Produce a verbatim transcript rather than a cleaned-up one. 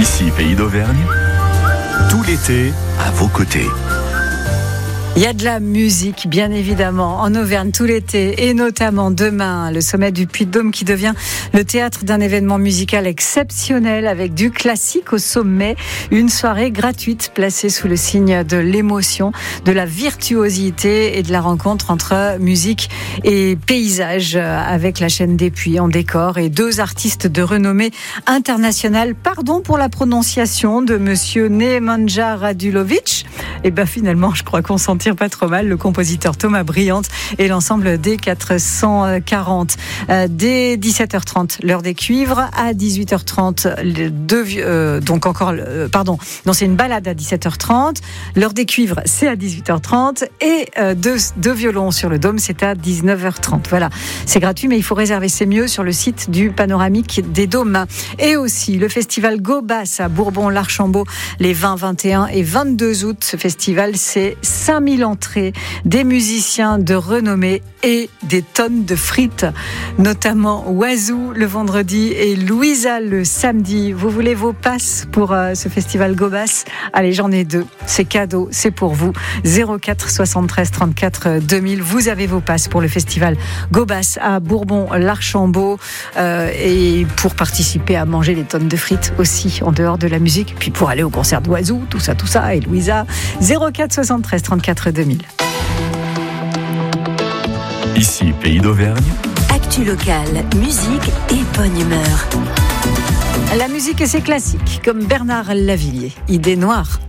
Ici, Pays d'Auvergne, tout l'été, à vos côtés. Il y a de la musique, bien évidemment, en Auvergne tout l'été et notamment demain, le sommet du Puy-de-Dôme qui devient le théâtre d'un événement musical exceptionnel avec du classique au sommet. Une soirée gratuite placée sous le signe de l'émotion, de la virtuosité et de la rencontre entre musique et paysage avec la chaîne des Puys en décor et deux artistes de renommée internationale. Pardon pour la prononciation de monsieur Nemanja Radulovic. Et ben finalement, je crois qu'on s'en tire pas trop mal, le compositeur Thomas Briand et l'ensemble des quatre cent quarante. Euh, dès dix-sept heures trente, l'heure des cuivres. À dix-huit heures trente, les deux, euh, donc encore, euh, pardon, non, c'est une balade à dix-sept heures trente. L'heure des cuivres, c'est à dix-huit heures trente. Et euh, deux, deux violons sur le dôme, c'est à dix-neuf heures trente. Voilà, c'est gratuit, mais il faut réserver, c'est mieux sur le site du Panoramique des Dômes. Et aussi le festival Go Bass à Bourbon-l'Archambault, les vingt, vingt et un et vingt-deux août. Ce festival, c'est cinq mille entrées, des musiciens de renommée et des tonnes de frites, notamment Oiseau le vendredi et Louisa le samedi. Vous voulez vos passes pour euh, ce festival Go Bass? Allez, j'en ai deux. C'est cadeau, c'est pour vous. zéro quatre soixante-treize trente-quatre deux mille. Vous avez vos passes pour le festival Go Bass à Bourbon-l'Archambault euh, et pour participer à manger des tonnes de frites aussi en dehors de la musique, puis pour aller au concert d'Oiseau, tout ça, tout ça, et Louisa. zéro quatre soixante-treize trente-quatre deux mille. Ici, Pays d'Auvergne. Actu locale, musique et bonne humeur. La musique et ses classiques, comme Bernard Lavilliers, Idée noire.